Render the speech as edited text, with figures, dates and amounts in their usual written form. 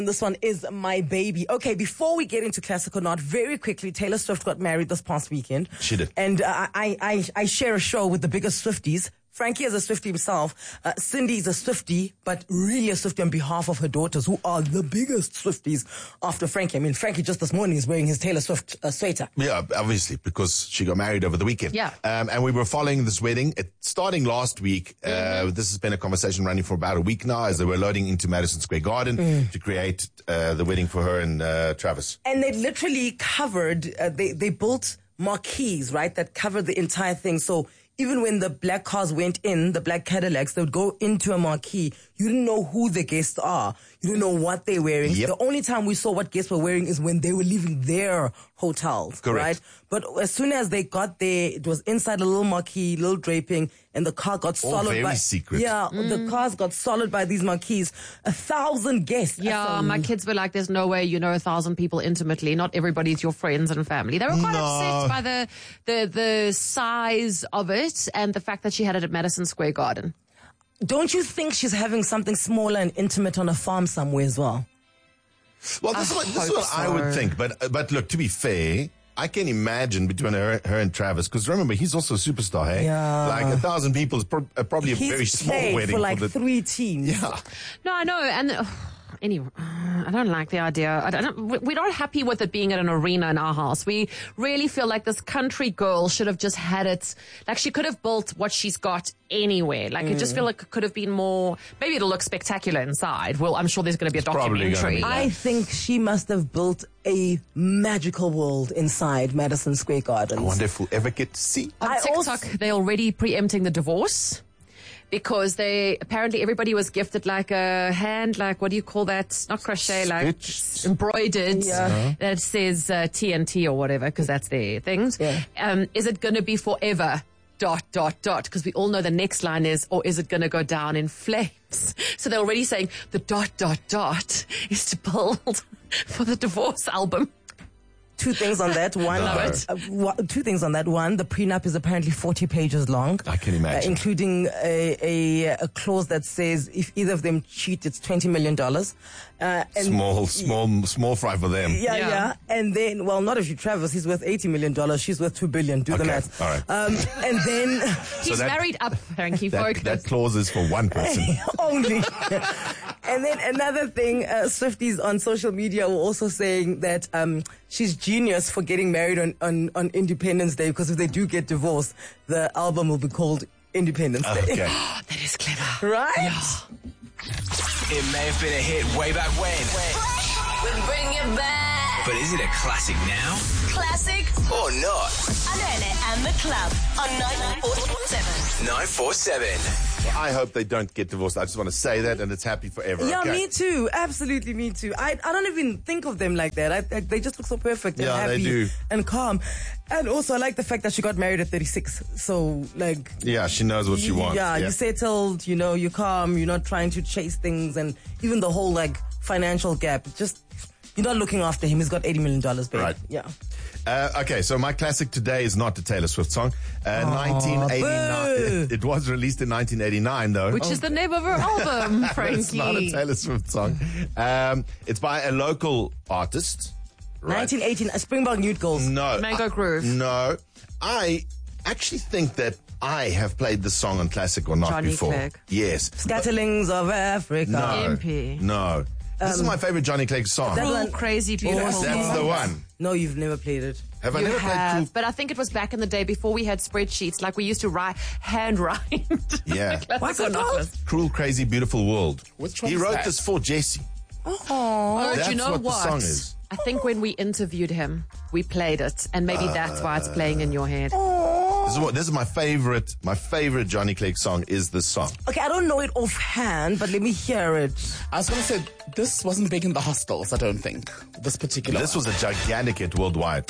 This one is My Baby. Okay, before we get into classic or not, very quickly, Taylor Swift got married this past weekend. She did. And I share a show with the biggest Swifties. Frankie is a Swiftie himself. Cindy is a Swiftie, but really a Swiftie on behalf of her daughters, who are the biggest Swifties after Frankie. I mean, Frankie just this morning is wearing his Taylor Swift sweater. Yeah, obviously, because she got married over the weekend. Yeah. And we were following this wedding. Starting last week, this has been a conversation running for about a week now as they were loading into Madison Square Garden to create the wedding for her and Travis. And they literally covered, they built marquees, right, that covered the entire thing. So even when the black cars went in, the black Cadillacs, they would go into a marquee. You didn't know who the guests are. You didn't know what they're wearing. Yep. The only time we saw what guests were wearing is when they were leaving their hotels. Correct. Right? But as soon as they got there, it was inside a little marquee, little draping, and the car got All solid. very secret. Yeah, the cars got solid by these marquees. 1,000 guests. Yeah, my kids were like, there's no way you know 1,000 people intimately. Not everybody's your friends and family. They were quite upset by the size of it and the fact that she had it at Madison Square Garden. Don't you think she's having something smaller and intimate on a farm somewhere as well? Well, this is what I would think. But look, to be fair, I can imagine between her and Travis, because remember, he's also a superstar, hey? Yeah. Like 1,000 people is probably a very small played wedding. for like 3 teams. Yeah. No, I know. And anyway, I don't like the idea. We're not happy with it being at an arena in our house. We really feel like this country girl should have just had it. Like she could have built what she's got anywhere. Like I just feel like it could have been more. Maybe it'll look spectacular inside. Well, I'm sure there's going to be a documentary. I think she must have built a magical world inside Madison Square Garden. I wonder if we'll ever get to see. On TikTok, they're already preempting the divorce. Because apparently everybody was gifted like a hand, like, what do you call that? Not crochet, like Stitched. embroidered. Yeah. That says TNT or whatever, because that's their things. Yeah. Is it going to be forever? ... Because we all know the next line is, or is it going to go down in flames? So they're already saying the ... is to build for the divorce album. 2 things on that. One, 2 things on that. One, the prenup is apparently 40 pages long. I can imagine. Including a clause that says if either of them cheat, it's $20 million. And Small fry for them. Yeah. And then, well, not if you Travis, he's worth $80 million. She's worth $2 billion. Do the math. All right. And then He's married up, Frankie. That clause is for one person. only. And then another thing, Swifties on social media were also saying that she's genius for getting married on Independence Day, because if they do get divorced, the album will be called Independence Day. Okay. That is clever. Right? Yeah. It may have been a hit way back when, We bring it back. but is it a classic now Classic or not? Anene and the Club on 947. 947. I hope they don't get divorced. I just want to say that, and it's happy forever. Yeah, okay? me too. Absolutely, me too. I don't even think of them like that. They just look so perfect and Yeah, happy they do. and calm. And also, I like the fact that she got married at 36. So, like... Yeah, she knows what she wants. Yeah, you settled, you're calm, you're not trying to chase things, and even the whole, like, financial gap. Just, you're not looking after him. He's got $80 million, babe. Right. Yeah. Okay, so my classic today is not a Taylor Swift song. 1989. boo. It was released in 1989, though. Which is the name of her album, Frankie. It's not a Taylor Swift song. It's by a local artist. Right? 1918, Springbok Nude Girls. No. Mango Groove. No. I actually think that I have played this song on Classic or Not Johnny before. Clegg. Yes. Scatterlings of Africa. No. MP. No. This is my favorite Johnny Clegg song. That Cool, one- crazy, beautiful. That's the one. No, you've never played it. Have I You never played have, Cool? but I think it was back in the day before we had spreadsheets. Like we used to handwrite. Yeah. What's it called? Cruel, Crazy, Beautiful World. Which one He is wrote that? this for Jesse. Oh, That's do you know what the what? song is. I think when we interviewed him, we played it, and maybe that's why it's playing in your head. This is my favorite Johnny Clegg song is this song. Okay, I don't know it offhand, but let me hear it. I was going to say, this wasn't big in the hostels, I don't think. This particular This one. was a gigantic hit worldwide.